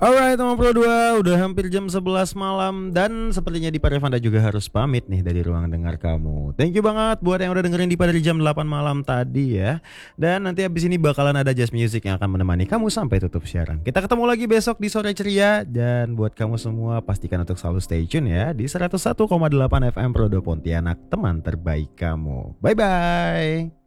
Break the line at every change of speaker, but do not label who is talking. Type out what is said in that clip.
Alright teman Pro 2, udah hampir jam 11 malam. Dan sepertinya Dipa Revanda juga harus pamit nih dari ruang dengar kamu. Thank you banget buat yang udah dengerin Dipa dari jam 8 malam tadi ya. Dan nanti abis ini bakalan ada jazz music yang akan menemani kamu sampai tutup siaran. Kita ketemu lagi besok di sore ceria. Dan buat kamu semua pastikan untuk selalu stay tune ya di 101,8 FM Pro 2 Pontianak, teman terbaik kamu. Bye bye.